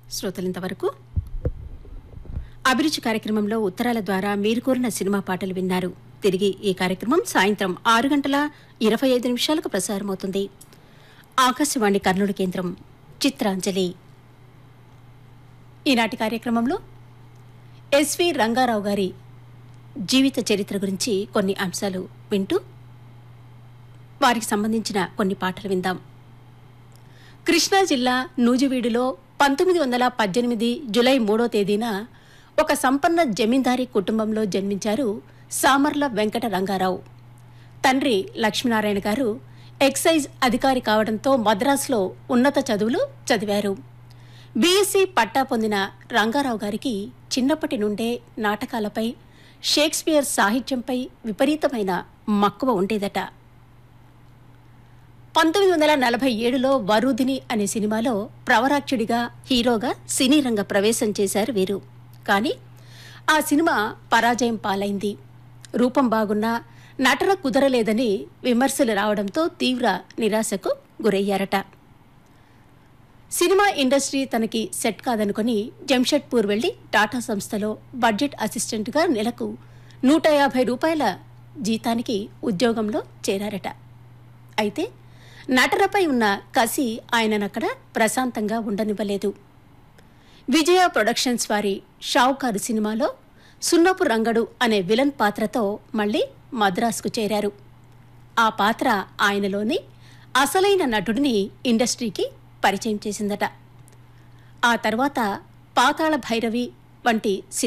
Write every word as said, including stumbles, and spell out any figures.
శ్రోతలింతవరకు అభిరుచి కార్యక్రమంలో ఉత్తరాల ద్వారా మీరు కోరిన సినిమా పాటలు విన్నారు. తిరిగి ఈ కార్యక్రమం సాయంత్రం ఆరు గంటల ఇరవై ఐదు నిమిషాలకు ప్రసారమవుతుంది. ఆకాశవాణి కర్నూలు కేంద్రం చిత్రాంజలి. ఈనాటి కార్యక్రమంలో ఎస్వి రంగారావు గారి జీవిత చరిత్ర గురించి కొన్ని అంశాలు వింటూ వారికి సంబంధించిన కొన్ని పాటలు విందాం. కృష్ణా జిల్లా నూజివీడులో పంతొమ్మిది వందల పద్దెనిమిది జులై మూడో తేదీన ఒక సంపన్న జమీందారీ కుటుంబంలో జన్మించారు సామర్ల వెంకట రంగారావు. తండ్రి లక్ష్మీనారాయణ గారు ఎక్సైజ్ అధికారి కావడంతో మద్రాసులో ఉన్నత చదువులు చదివారు. బీఎస్సీ పట్టా పొందిన రంగారావు గారికి చిన్నప్పటి నుండే నాటకాలపై, షేక్స్పియర్ సాహిత్యంపై విపరీతమైన మక్కువ ఉండేదట. పంతొమ్మిది వందల నలభై ఏడులో వరూధిని అనే సినిమాలో ప్రవరాక్షుడిగా హీరోగా సినీ రంగ ప్రవేశం చేశారు వీరు. కానీ ఆ సినిమా పరాజయం పాలైంది. రూపం బాగున్నా నటన కుదరలేదని విమర్శలు రావడంతో తీవ్ర నిరాశకు గురయ్యారట. సినిమా ఇండస్ట్రీ తనకి సెట్ కాదనుకుని జంషెడ్పూర్ వెళ్లి టాటా సంస్థలో బడ్జెట్ అసిస్టెంట్గా నెలకు నూట యాభై రూపాయల జీతానికి ఉద్యోగంలో చేరారట. అయితే నటనపై ఉన్న కసి ఆయననక్కడ ప్రశాంతంగా ఉండనివ్వలేదు. విజయ ప్రొడక్షన్స్ వారి షావుకారు సినిమాలో సున్నపు రంగడు అనే విలన్ పాత్రతో మళ్లీ మద్రాసుకు చేరారు. ఆ పాత్ర ఆయనలోని అసలైన నటుడిని ఇండస్ట్రీకి పరిచయం చేసిందట. ఆ తర్వాత పాతాళ భైరవి వంటి